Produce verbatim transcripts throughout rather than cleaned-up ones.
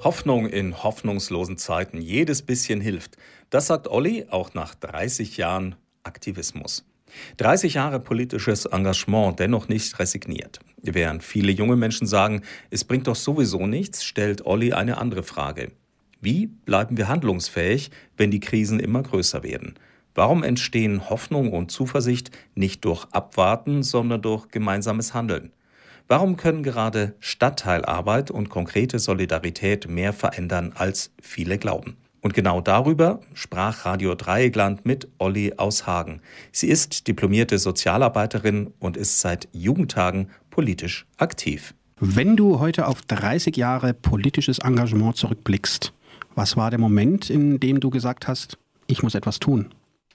Hoffnung in hoffnungslosen Zeiten. Jedes bisschen hilft. Das sagt Olli auch nach dreißig Jahren Aktivismus. dreißig Jahre politisches Engagement, dennoch nicht resigniert. Während viele junge Menschen sagen, es bringt doch sowieso nichts, stellt Olli eine andere Frage. Wie bleiben wir handlungsfähig, wenn die Krisen immer größer werden? Warum entstehen Hoffnung und Zuversicht nicht durch Abwarten, sondern durch gemeinsames Handeln? Warum können gerade Stadtteilarbeit und konkrete Solidarität mehr verändern, als viele glauben? Und genau darüber sprach Radio Dreieckland mit Olli aus Hagen. Sie ist diplomierte Sozialarbeiterin und ist seit Jugendtagen politisch aktiv. Wenn du heute auf dreißig Jahre politisches Engagement zurückblickst, was war der Moment, in dem du gesagt hast, ich muss etwas tun?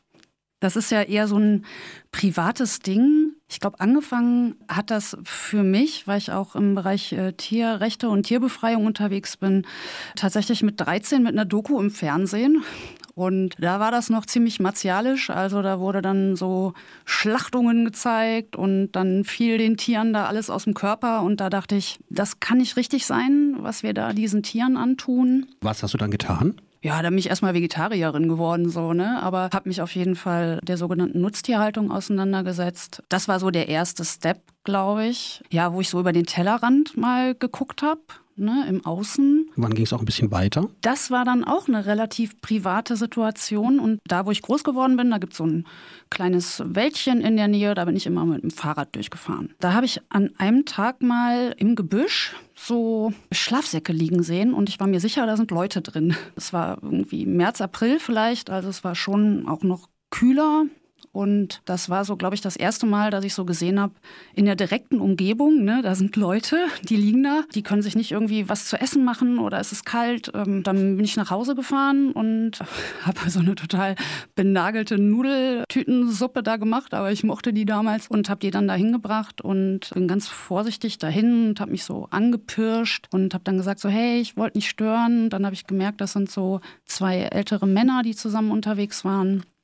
Das ist ja eher so ein privates Ding. Ich glaube, angefangen hat das für mich, weil ich auch im Bereich äh, Tierrechte und Tierbefreiung unterwegs bin, tatsächlich mit dreizehn mit einer Doku im Fernsehen. Und da war das noch ziemlich martialisch. Also da wurde dann so Schlachtungen gezeigt und dann fiel den Tieren da alles aus dem Körper. Und da dachte ich, das kann nicht richtig sein, was wir da diesen Tieren antun. Was hast du dann getan? Ja, da bin ich erstmal Vegetarierin geworden, so, ne? Aber habe mich auf jeden Fall der sogenannten Nutztierhaltung auseinandergesetzt. Das war so der erste Step, glaube ich. Ja, wo ich so über den Tellerrand mal geguckt habe, ne, im Außen. Wann ging es auch ein bisschen weiter? Das war dann auch eine relativ private Situation. Und da, wo ich groß geworden bin, da gibt es so ein kleines Wäldchen in der Nähe, da bin ich immer mit dem Fahrrad durchgefahren. Da habe ich an einem Tag mal im Gebüsch so Schlafsäcke liegen sehen und ich war mir sicher, da sind Leute drin. Es war irgendwie März, April vielleicht, also es war schon auch noch kühler. Und das war so, glaube ich, das erste Mal, dass ich so gesehen habe, in der direkten Umgebung, ne, da sind Leute, die liegen da, die können sich nicht irgendwie was zu essen machen oder es ist kalt. Ähm, dann bin ich nach Hause gefahren und habe so eine total benagelte Nudeltütensuppe da gemacht, aber ich mochte die damals und habe die dann da hingebracht und bin ganz vorsichtig dahin und habe mich so angepirscht und habe dann gesagt so, hey, ich wollte nicht stören. Und dann habe ich gemerkt, das sind so zwei ältere Männer, die zusammen unterwegs waren.